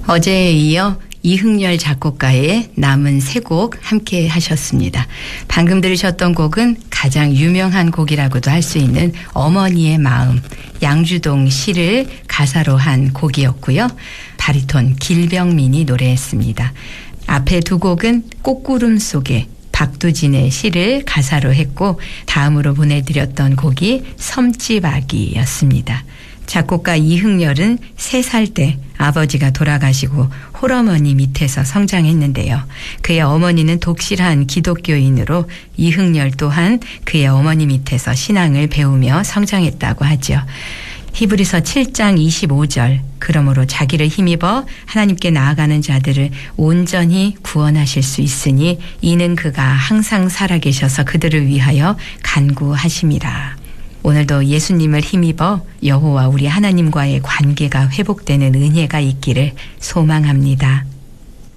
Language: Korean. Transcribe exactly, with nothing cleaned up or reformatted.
어제에 이어 이흥렬 작곡가의 남은 세 곡 함께 하셨습니다. 방금 들으셨던 곡은 가장 유명한 곡이라고도 할 수 있는 어머니의 마음, 양주동 시를 가사로 한 곡이었고요. 바리톤 길병민이 노래했습니다. 앞에 두 곡은 꽃구름 속에 박두진의 시를 가사로 했고, 다음으로 보내드렸던 곡이 섬집아기였습니다. 작곡가 이흥렬은 세 살 때 아버지가 돌아가시고 홀어머니 밑에서 성장했는데요. 그의 어머니는 독실한 기독교인으로 이흥렬 또한 그의 어머니 밑에서 신앙을 배우며 성장했다고 하죠. 히브리서 칠 장 이십오 절, 그러므로 자기를 힘입어 하나님께 나아가는 자들을 온전히 구원하실 수 있으니 이는 그가 항상 살아계셔서 그들을 위하여 간구하심이라. 오늘도 예수님을 힘입어 여호와 우리 하나님과의 관계가 회복되는 은혜가 있기를 소망합니다.